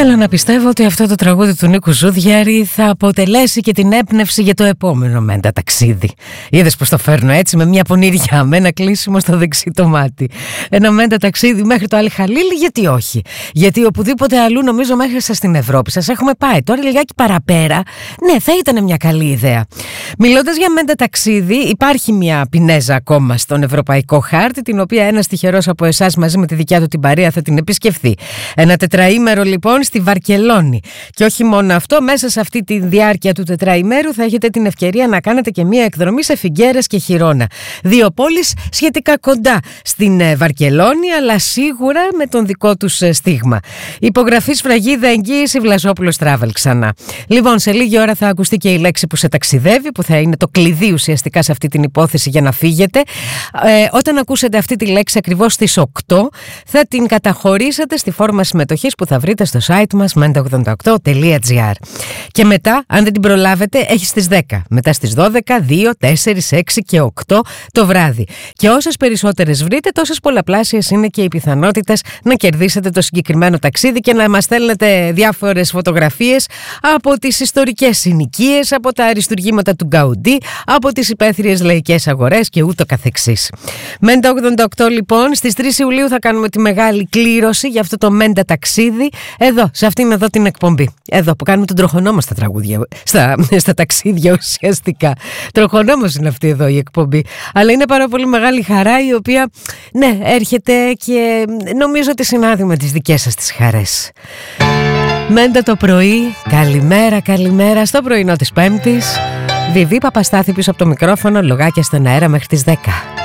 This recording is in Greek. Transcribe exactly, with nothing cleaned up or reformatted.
Θέλω να πιστεύω ότι αυτό το τραγούδι του Νίκου Ζούδιαρη θα αποτελέσει και την έμπνευση για το επόμενο Μέντα ταξίδι. Είδες πως το φέρνω έτσι, με μια πονηριά, με ένα κλείσιμο στο δεξί το μάτι. Ένα Μέντα ταξίδι μέχρι το Αλ-Χαλίλ, γιατί όχι? Γιατί οπουδήποτε αλλού, νομίζω μέχρι σας στην Ευρώπη σας έχουμε πάει. Τώρα λιγάκι παραπέρα, ναι, θα ήταν μια καλή ιδέα. Μιλώντας για Μέντα ταξίδι, υπάρχει μια πινέζα ακόμα στον ευρωπαϊκό χάρτη, την οποία ένας τυχερός από εσάς μαζί με τη δικιά του την παρέα θα την επισκεφθεί. Ένα τετραήμερο λοιπόν στη Βαρκελόνη. Και όχι μόνο αυτό, μέσα σε αυτή τη διάρκεια του τετραημέρου θα έχετε την ευκαιρία να κάνετε και μία εκδρομή σε Φιγκέρας και Χιρόνα. Δύο πόλεις σχετικά κοντά στην Βαρκελόνη, αλλά σίγουρα με τον δικό τους στίγμα. Υπογραφή, σφραγίδα, εγγύηση, Βλασόπουλος Travel ξανά. Λοιπόν, σε λίγη ώρα θα ακουστεί και η λέξη που σε ταξιδεύει, που θα είναι το κλειδί ουσιαστικά σε αυτή την υπόθεση για να φύγετε. Ε, όταν ακούσετε αυτή τη λέξη ακριβώς στις οκτώ, θα την καταχωρήσετε στη φόρμα συμμετοχής που θα βρείτε στο site μας μέντα ογδόντα οκτώ τελεία τζι άρ. Και μετά, αν δεν την προλάβετε, έχει στις δέκα. Μετά στις δώδεκα, δύο, τέσσερα, έξι και οκτώ το βράδυ. Και όσες περισσότερες βρείτε, τόσες πολλαπλάσιες είναι και οι πιθανότητες να κερδίσετε το συγκεκριμένο ταξίδι και να μας στέλνετε διάφορες φωτογραφίες από τις ιστορικές συνοικίες, από τα αριστουργήματα του Γκαουντί, από τις υπαίθριες λαϊκές αγορές και ούτω καθεξής. Μέντα ογδόντα οκτώ λοιπόν, στις τρεις Ιουλίου θα κάνουμε τη μεγάλη κλήρωση για αυτό το Μέντα ταξίδι, εδώ, σε αυτήν εδώ την εκπομπή. Εδώ που κάνουμε τον τροχονό μας στα τραγούδια, στα, στα ταξίδια ουσιαστικά. Τροχονόμος είναι αυτή εδώ η εκπομπή. Αλλά είναι πάρα πολύ μεγάλη χαρά, η οποία, ναι, έρχεται και νομίζω ότι συνάδει με τις δικές σας τις χαρές. Μέντα το πρωί, καλημέρα, καλημέρα στο πρωινό της Πέμπτης. Βιβί Παπαστάθη πίσω από το μικρόφωνο, λογάκια στον αέρα μέχρι τις δέκα.